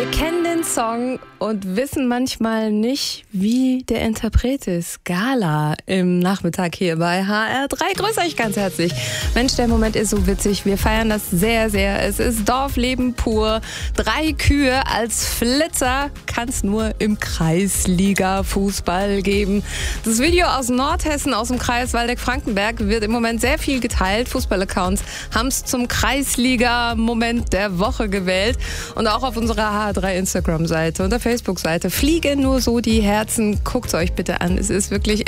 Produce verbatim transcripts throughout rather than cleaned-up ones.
kennen den Song und wissen manchmal nicht, wie der Interpret ist. Gala im Nachmittag hier bei H R drei. Grüße euch ganz herzlich. Mensch, der Moment ist so witzig. Wir feiern das sehr, sehr. Es ist Dorfleben pur. Drei Kühe als Flitzer kann es nur im Kreisliga-Fußball geben. Das Video aus Nordhessen, aus dem Kreis Waldeck-Frankenberg, wird im Moment sehr viel geteilt. Fußballaccounts haben es zum Kreisliga-Moment der Woche gewählt. Und auch auf unserer H R drei Instagram-Seite und der Facebook-Seite fliegen nur so die Herzen. Guckt es euch bitte an. Es ist wirklich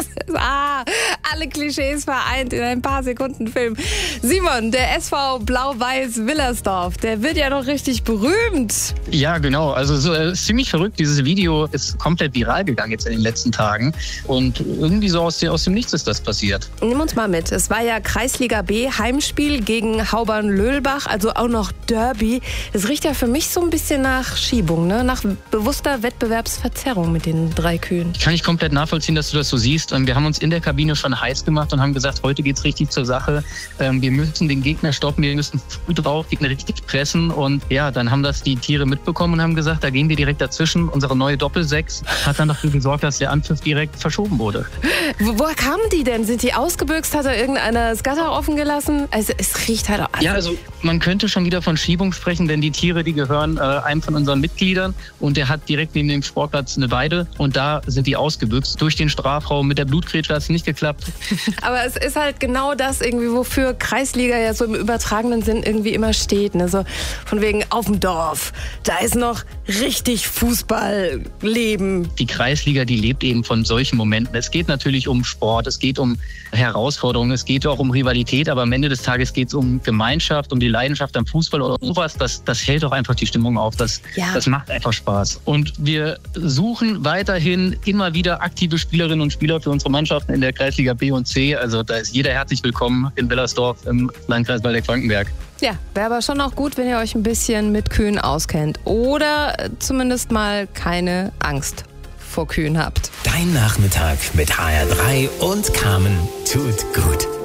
ah, alle Klischees vereint in ein paar Sekunden Film. Simon, der S V Blau-Weiß-Willersdorf, der wird ja noch richtig berühmt. Ja, genau. Also so, äh, ist ziemlich verrückt. Dieses Video ist komplett viral gegangen jetzt in den letzten Tagen. Und irgendwie so aus, der, aus dem Nichts ist das passiert. Nimm uns mal mit. Es war ja Kreisliga B, Heimspiel gegen Haubern-Löhlbach, also auch noch Derby. Es riecht ja für mich so ein bisschen nach Schiebung, ne? Nach bewusster Wettbewerbsverzerrung mit den drei Kühen. Kann ich komplett nachvollziehen, dass du das so siehst. Wir haben uns in der Kabine schon heiß gemacht und haben gesagt, heute geht's richtig zur Sache. Wir müssen den Gegner stoppen, wir müssen früh drauf, Gegner richtig pressen. Und ja, dann haben das die Tiere mitbekommen und haben gesagt, da gehen wir direkt dazwischen. Unsere neue Doppelsechs hat dann dafür gesorgt, dass der Anpfiff direkt verschoben wurde. Wo, woher kamen die denn? Sind die ausgebüxt? Hat da irgendeiner das Gatter offen gelassen? Also es riecht halt auch. Also ja, also man könnte schon wieder von Schiebung sprechen, denn die Tiere, die gehören äh, einem von unseren Mitgliedern und der hat direkt neben dem Sportplatz eine Weide und da sind die ausgebüxt. Durch den Strafraum mit der Blutgrätsche hat es nicht geklappt. Aber es ist halt genau das irgendwie, wofür Kreisliga ja so im übertragenen Sinn irgendwie immer steht. Ne? So von wegen auf dem Dorf, da ist noch richtig Fußballleben. Die Kreisliga, die lebt eben von solchen Momenten. Es geht natürlich um Sport, es geht um Herausforderungen, es geht auch um Rivalität, aber am Ende des Tages geht es um Gemeinschaft, um die Leidenschaft am Fußball oder sowas. Das, das hält auch einfach die Stimmung auf. Das, ja. das macht einfach Spaß. Und wir suchen weiterhin immer wieder aktive Spielerinnen und Spieler für unsere Mannschaften in der Kreisliga B und C. Also da ist jeder herzlich willkommen in Willersdorf im Landkreis Waldeck-Frankenberg. Ja, wäre aber schon auch gut, wenn ihr euch ein bisschen mit Kühen auskennt. Oder zumindest mal keine Angst vor Kühen habt. Dein Nachmittag mit H R drei und Carmen tut gut.